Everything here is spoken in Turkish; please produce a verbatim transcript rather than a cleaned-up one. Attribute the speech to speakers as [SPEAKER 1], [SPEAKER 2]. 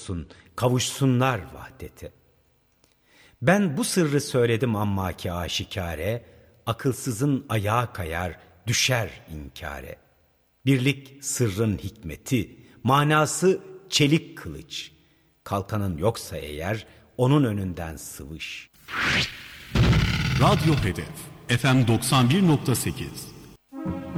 [SPEAKER 1] olsun, kavuşsunlar vahdete. Ben bu sırrı söyledim amma ki aşikare, akılsızın ayağı kayar, düşer inkare. Birlik sırrın hikmeti, manası çelik kılıç. Kalkanın yoksa eğer, onun önünden sıvış.
[SPEAKER 2] Radyo Hedef F M doksan bir nokta sekiz